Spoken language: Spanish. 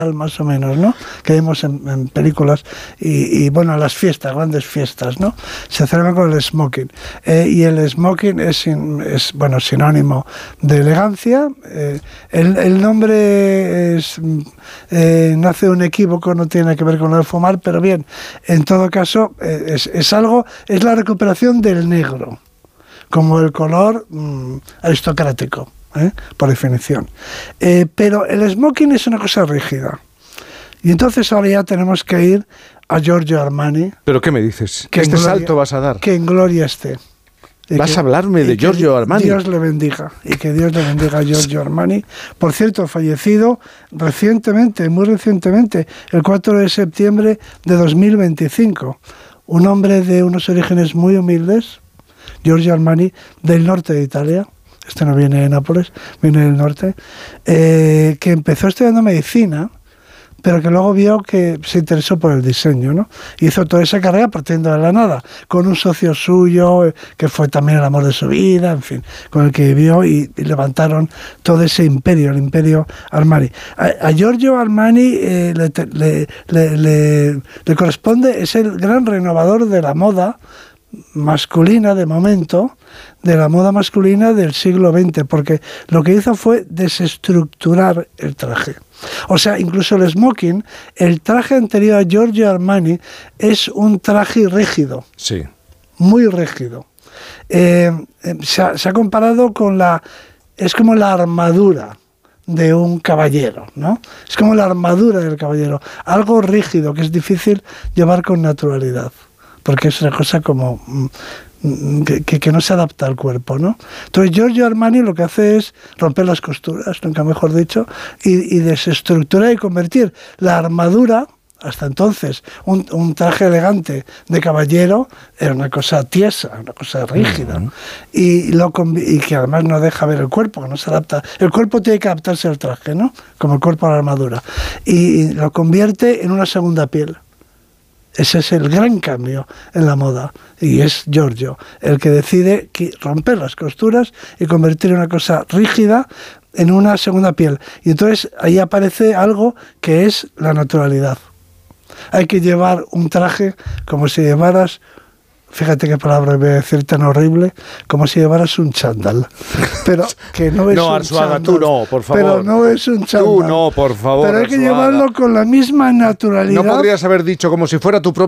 más o menos, ¿no? Que vemos en películas y bueno, las fiestas, grandes fiestas, ¿no? Se celebran con el smoking. Y el smoking es bueno, sinónimo de elegancia. El nombre nace de un equívoco, no tiene que ver con lo de fumar, pero bien, en todo caso, es la recuperación del negro, como el color aristocrático. Por definición. Pero el smoking es una cosa rígida. Y entonces ahora ya tenemos que ir a Giorgio Armani. ¿Pero qué me dices? ¿Que este salto vas a dar? Que en gloria esté. ¿Vas a hablarme de Giorgio Armani? Dios le bendiga. Y que Dios le bendiga a Giorgio Armani. Por cierto, fallecido recientemente, muy recientemente, el 4 de septiembre de 2025. Un hombre de unos orígenes muy humildes, Giorgio Armani, del norte de Italia. Este no viene de Nápoles, viene del norte, que empezó estudiando medicina, pero que luego vio que se interesó por el diseño, ¿no? Hizo toda esa carrera partiendo de la nada, con un socio suyo, que fue también el amor de su vida, en fin, con el que vivió y levantaron todo ese imperio, el imperio Armani. A Giorgio Armani le corresponde, es el gran renovador de la moda masculina de momento, de la moda masculina del siglo XX, porque lo que hizo fue desestructurar el traje. O sea, incluso el smoking, el traje anterior a Giorgio Armani es un traje rígido. Sí. Muy rígido. Se ha comparado con es como la armadura de un caballero, ¿no? Es como la armadura del caballero, algo rígido que es difícil llevar con naturalidad, porque es una cosa como que no se adapta al cuerpo, ¿no? Entonces Giorgio Armani lo que hace es romper las costuras, nunca mejor dicho, y desestructurar y convertir la armadura. Hasta entonces un traje elegante de caballero era una cosa tiesa, una cosa rígida, ¿no? y que además no deja ver el cuerpo, que no se adapta. El cuerpo tiene que adaptarse al traje, ¿no? Como el cuerpo a la armadura, y lo convierte en una segunda piel. Ese es el gran cambio en la moda, y es Giorgio el que decide romper las costuras y convertir una cosa rígida en una segunda piel. Y entonces ahí aparece algo que es la naturalidad. Hay que llevar un traje como si llevaras, fíjate qué palabra voy a decir tan horrible, como si llevaras un chándal. Pero que no es un Arzuaga, chándal. Tú no, por favor. Pero no es un chándal. Tú no, por favor. Pero hay que Arzuaga. llevarlo con la misma naturalidad. No podrías haber dicho como si fuera tu propio